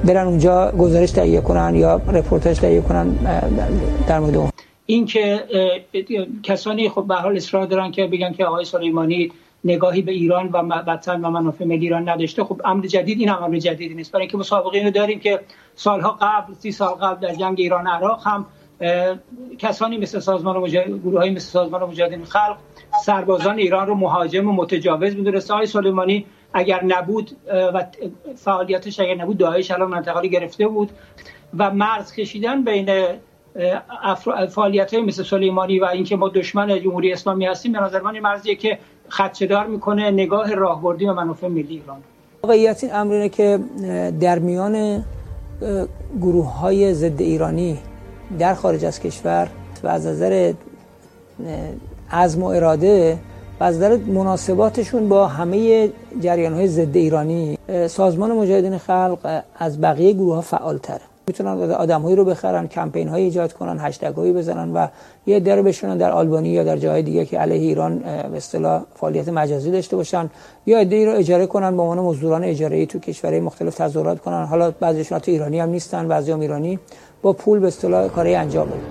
برن اونجا گزارش تهیه کنن یا رپورتاج تهیه کنن در مورد اون. این که کسانی خب به حال اصرار دارن که بگن که آقای سلیمانی نگاهی به ایران و وطن و منافع ملی ایران نداشته، خب امر جدید، این هم امر جدیدی نیست، برای اینکه مسابقه اینو داریم که سالها قبل 30 سال قبل در جنگ ایران عراق هم کسانی مثل گروه‌های مثل سازمان مجاهدین خلق سربازان ایران رو مهاجم و متجاوز می‌دونست. آقای سلیمانی اگر نبود و فعالیتش اگر نبود، داعش الان منطقه گرفته بود و مرز کشیدن بین فعالیت‌های مثل سلیمانی و اینکه ما دشمن جمهوری اسلامی هستیم، به نظر من مرزیه که خدشه‌دار میکنه نگاه راهبردی و منافع ملی ایران. واقعیت این امر اینه که در میان گروه‌های ضد ایرانی در خارج از کشور و از نظر عزم و اراده و از نظر مناسباتشون با همه جریان‌های ضد ایرانی، سازمان مجاهدین خلق از بقیه گروه‌ها فعال‌تره. میتونن آدم‌هایی رو بخرن، کمپین‌هایی ایجاد کنن، هشتگ‌هایی بزنن و یه عده رو بشونن در آلبانی یا در جاهای دیگه که علیه ایران به اصطلاح فعالیت مجازی داشته باشن، یا عده‌ای رو اجاره کنن به عنوان مزدوران اجاره‌ای تو کشورهای مختلف تظاهرات کنن. حالا بعضیشون تو ایرانی هم نیستن، بعضیام ایرانی، با پول به اصطلاح کاری انجام بدن.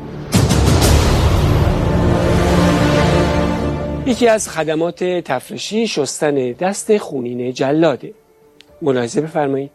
یکی از خدمات تفرشی شستن دست خونین جلاده. ملاحظه بفرمایید.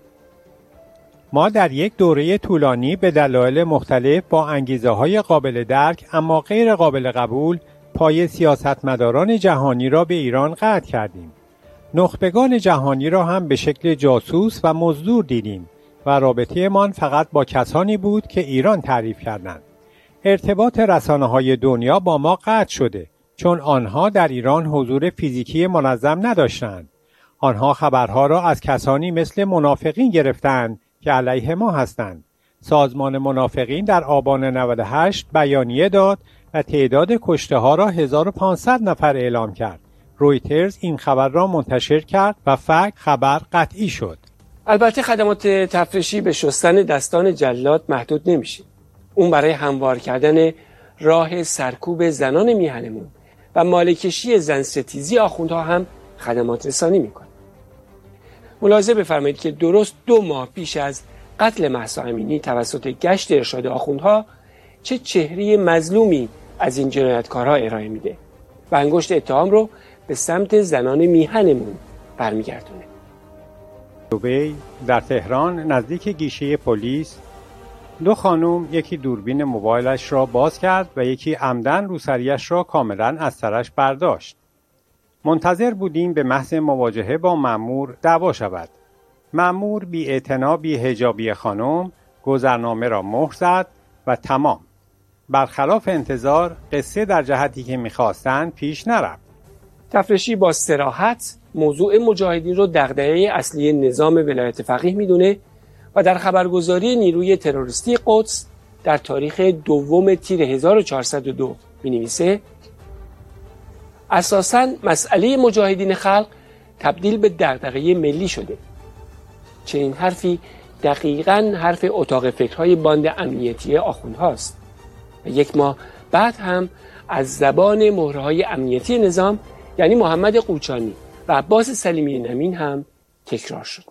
ما در یک دوره طولانی به دلایل مختلف با انگیزه‌های قابل درک اما غیر قابل قبول پای سیاستمداران جهانی را به ایران قطع کردیم. نخبگان جهانی را هم به شکل جاسوس و مزدور دیدیم و رابطه‌مان فقط با کسانی بود که ایران تعریف کردند. ارتباط رسانه‌های دنیا با ما قطع شده چون آنها در ایران حضور فیزیکی منظم نداشتند. آنها خبرها را از کسانی مثل منافقین گرفتند که علیه ما هستند. سازمان منافقین در آبان 98 بیانیه داد و تعداد کشته ها را 1500 نفر اعلام کرد. رویترز این خبر را منتشر کرد و فکت خبر قطعی شد. البته خدمات تفرشی به شستن دستان جلاد محدود نمیشه. اون برای هموار کردن راه سرکوب زنان میهنمون و مالکشی زن ستیزی آخوندها هم خدمات رسانی میکنه. ملاحظه بفرمایید که درست 2 ماه پیش از قتل مهسا امینی توسط گشت ارشاد آخوندها چه چهره مظلومی از این جنایتکارها ارائه میده و انگشت اتهام رو به سمت زنان میهنمون برمیگردونه. دبی در تهران نزدیک گیشه پلیس 2 خانم یکی دوربین موبایلش را باز کرد و یکی عمدن روسریش را کاملا از سرش برداشت. منتظر بودیم به محض مواجهه با مأمور دعوا شود. مأمور بی اعتنا بی حجابی خانم گذرنامه را مهر زد و تمام. برخلاف انتظار قصه در جهتی که می‌خواستند پیش نرفت. تفرشی با صراحت موضوع مجاهدین رو دغدغه اصلی نظام ولایت فقیه میدونه و در خبرگزاری نیروی تروریستی قدس در تاریخ 2 تیر 1402 می‌نویسه: اساساً مسئله مجاهدین خلق تبدیل به دغدغه ملی شده. چنین حرفی دقیقاً حرف اتاق فکرهای باند امنیتی آخوندهاست و 1 ماه بعد هم از زبان مهره‌های امنیتی نظام یعنی محمد قوچانی و عباس سلیمی نمین هم تکرار شد.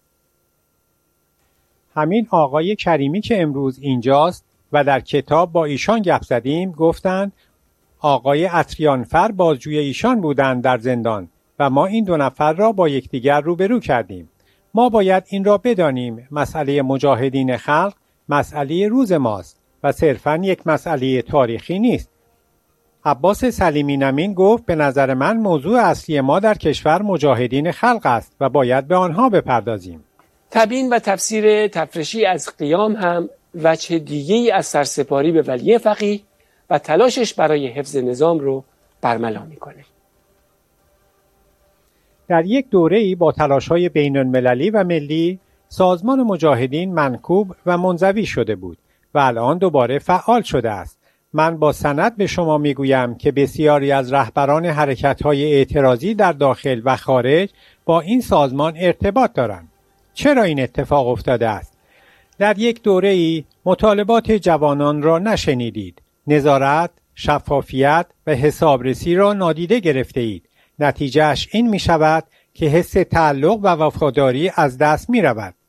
همین آقای کریمی که امروز اینجاست و در کتاب با ایشان گپ زدیم گفتند آقای عطریانفر بازجوی ایشان بودند در زندان و ما این 2 نفر را با یکدیگر روبرو کردیم. ما باید این را بدانیم مسئله مجاهدین خلق مسئله روز ماست و صرفاً یک مسئله تاریخی نیست. عباس سلیمی نمین گفت به نظر من موضوع اصلی ما در کشور مجاهدین خلق است و باید به آنها بپردازیم. تبیین و تفسیر تفرشی از قیام هم وجه دیگه‌ای از سرسپاری به ولی فقیه و تلاشش برای حفظ نظام رو برملا میکنه. در یک دوره‌ای با تلاش‌های بین‌المللی و ملی سازمان مجاهدین منکوب و منزوی شده بود و الان دوباره فعال شده است. من با سند به شما میگویم که بسیاری از رهبران حرکت‌های اعتراضی در داخل و خارج با این سازمان ارتباط دارند. چرا این اتفاق افتاده است؟ در یک دوره‌ای مطالبات جوانان را نشنیدید. نظارت، شفافیت و حسابرسی را نادیده گرفته اید. نتیجهش این می شود که حس تعلق و وفاداری از دست می رود.